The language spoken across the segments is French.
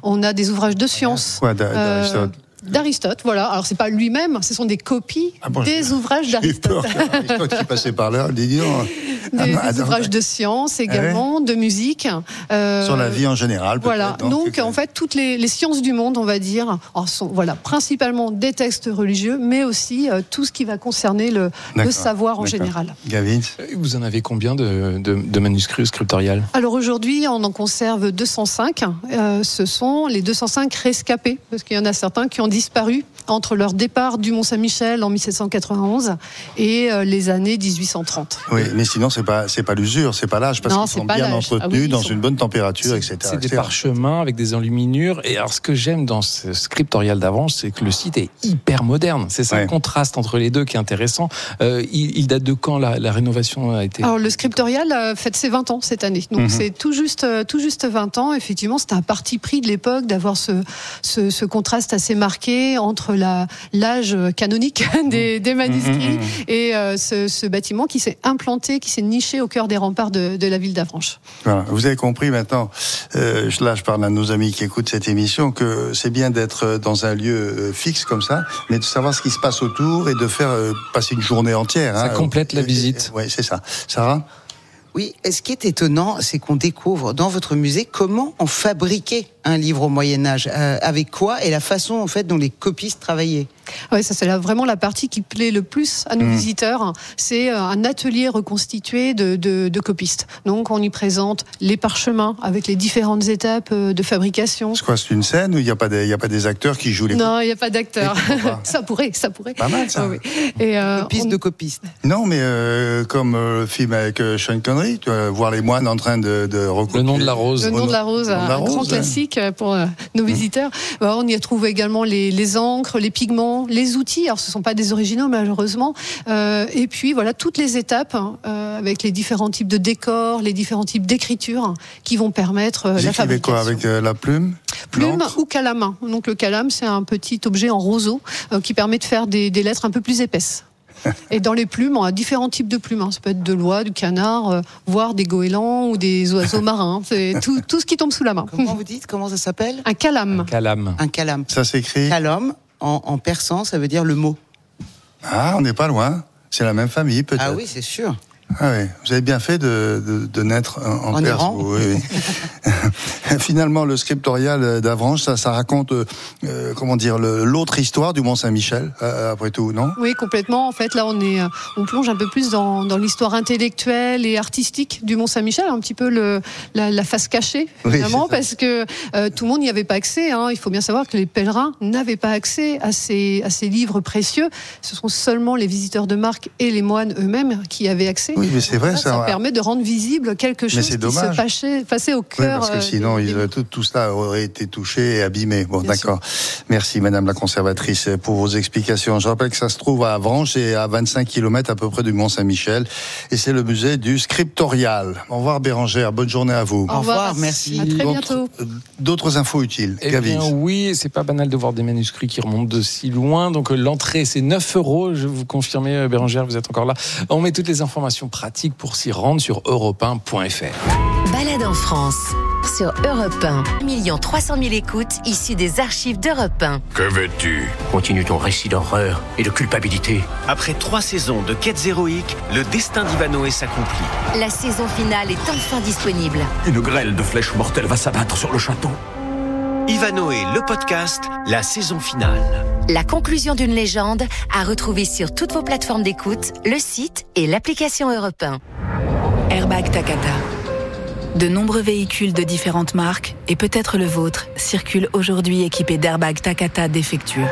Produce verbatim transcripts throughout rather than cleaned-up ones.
On a des ouvrages de sciences. Quoi, d'Aristote euh, D'Aristote, voilà. Alors, c'est pas lui-même, ce sont des copies ah bon, des ouvrages d'Aristote. Aristote qui passait par là, dis donc. Des, ah, des ouvrages de sciences également, ah ouais. de musique. Euh, Sur la vie en général, peut-être. Voilà. Donc, donc en fait, toutes les, les sciences du monde, on va dire, sont voilà, principalement des textes religieux, mais aussi euh, tout ce qui va concerner le, le savoir en général. Gavin, vous en avez combien de, de, de manuscrits scriptoriales ? Alors aujourd'hui, on en conserve deux cent cinq. Euh, ce sont les deux cent cinq rescapés, parce qu'il y en a certains qui ont disparu entre leur départ du Mont-Saint-Michel en dix-sept cent quatre-vingt-onze et euh, les années dix-huit cent trente. Oui, mais sinon, c'est pas, c'est pas l'usure, c'est pas l'âge, parce non, qu'ils sont bien l'âge. entretenus, ah oui, dans sont... une bonne température, c'est, et cetera. C'est des parchemins avec des enluminures. Et alors, ce que j'aime dans ce scriptorial d'Avranches, c'est que le site est hyper moderne. C'est ça, ouais. le contraste entre les deux qui est intéressant. Euh, il, il date de quand la, la rénovation a été ? Alors, le scriptorial euh, fête ses vingt ans cette année. Donc, mm-hmm. c'est tout juste, tout juste vingt ans. Effectivement, c'était un parti pris de l'époque d'avoir ce, ce, ce contraste assez marqué entre la, l'âge canonique des, des manuscrits mmh. et euh, ce, ce bâtiment qui s'est implanté, qui s'est niché au cœur des remparts de, de la ville d'Avranches. Voilà, vous avez compris maintenant, euh, là je parle à nos amis qui écoutent cette émission, que c'est bien d'être dans un lieu fixe comme ça, mais de savoir ce qui se passe autour et de faire euh, passer une journée entière. Ça hein, complète la visite. Oui, c'est ça. Sarah ? Oui, et ce qui est étonnant, c'est qu'on découvre dans votre musée comment on fabriquait un livre au Moyen-Âge, euh, avec quoi et la façon en fait dont les copistes travaillaient. Oui, ça c'est là, vraiment la partie qui plaît le plus à nos mmh. visiteurs. C'est un atelier reconstitué de, de, de copistes. Donc on y présente les parchemins avec les différentes étapes de fabrication. C'est quoi, c'est une scène où il n'y a pas des, il y a pas des acteurs qui jouent les Non, il n'y a pas d'acteurs. Ça pourrait, ça pourrait. Pas mal ça. Oh, oui. Et euh, copistes on... de copistes. Non, mais euh, comme euh, le film avec euh, Sean Connery, tu vas voir les moines en train de, de recopier. Le nom de la rose. Le nom de la rose, un, un grand classique pour euh, nos mmh. visiteurs. Alors, on y retrouve également les, les encres, les pigments, les outils. Alors, ce ne sont pas des originaux, malheureusement. Euh, et puis, voilà, toutes les étapes hein, euh, avec les différents types de décors, les différents types d'écriture hein, qui vont permettre euh, la fabrication. Quoi, avec euh, la plume Plume l'encre ou calame. Donc, le calame, c'est un petit objet en roseau euh, qui permet de faire des, des lettres un peu plus épaisses. Et dans les plumes, on a différents types de plumes. Hein. Ça peut être de l'oie, du canard, euh, voire des goélands ou des oiseaux marins. C'est tout, tout ce qui tombe sous la main. Comment vous dites ? Comment ça s'appelle ? Un calame. Un calame. Un calame. Ça s'écrit ? Calame, en, en persan, ça veut dire le mot. Ah, on n'est pas loin. C'est la même famille, peut-être. Ah oui, c'est sûr. Ah oui, vous avez bien fait de, de, de naître en, en Perse. Oui, oui. Finalement, le scriptorial d'Avranches, ça, ça raconte, euh, comment dire, le, l'autre histoire du Mont-Saint-Michel, euh, après tout, non ? Oui, complètement. En fait, là, on est, on plonge un peu plus dans, dans l'histoire intellectuelle et artistique du Mont-Saint-Michel, un petit peu le, la, la face cachée, finalement, oui, parce que euh, tout le monde n'y avait pas accès. Hein. Il faut bien savoir que les pèlerins n'avaient pas accès à ces, à ces livres précieux. Ce sont seulement les visiteurs de marque et les moines eux-mêmes qui avaient accès. Oui, mais c'est vrai, ça, ça va... permet de rendre visible quelque chose qui se passait, passait au cœur. Oui, parce que sinon, des... il, tout, tout cela aurait été touché et abîmé. Bon, bien d'accord. Sûr. Merci, Madame la conservatrice, pour vos explications. Je rappelle que ça se trouve à Avranches et à vingt-cinq kilomètres à peu près du Mont-Saint-Michel. Et c'est le musée du Scriptorial. Au revoir, Bérangère. Bonne journée à vous. Au revoir, merci. À très bientôt. D'autres, d'autres infos utiles. Eh bien, oui, c'est pas banal de voir des manuscrits qui remontent de si loin. Donc, l'entrée, c'est neuf euros. Je vous confirmer, Bérangère, vous êtes encore là. On met toutes les informations pratiques pour s'y rendre sur europe un point f r. Balade en France sur Europe un. un million trois cent mille écoutes issues des archives d'Europe un. Que veux-tu ? Continue ton récit d'horreur et de culpabilité. Après trois saisons de quêtes héroïques, le destin d'Ivanoé s'accomplit. La saison finale est enfin disponible. Une grêle de flèches mortelles va s'abattre sur le château. Ivanoé, le podcast, la saison finale. La conclusion d'une légende à retrouver sur toutes vos plateformes d'écoute, le site et l'application Europe un. Airbag Takata. De nombreux véhicules de différentes marques, et peut-être le vôtre, circulent aujourd'hui équipés d'airbags Takata défectueux.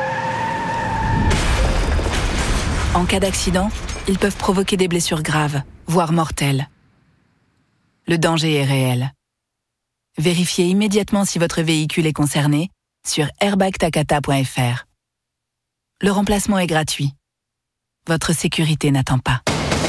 En cas d'accident, ils peuvent provoquer des blessures graves, voire mortelles. Le danger est réel. Vérifiez immédiatement si votre véhicule est concerné sur airbag takata point f r. Le remplacement est gratuit. Votre sécurité n'attend pas.